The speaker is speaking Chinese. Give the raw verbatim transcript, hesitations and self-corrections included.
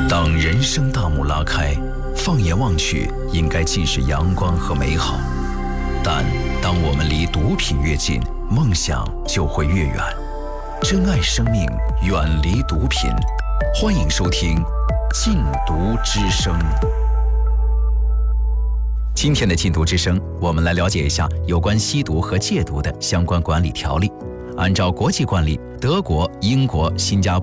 当人生大幕拉开，放眼望去，应该尽是阳光和美好。但当我们离毒品越近，梦想就会越远。珍爱生命，远离毒品。欢迎收听《禁毒之声》。今天的《禁毒之声》，我们来了解一下有关吸毒和戒毒的相关管理条例。按照国际惯例，德国、英国、新加坡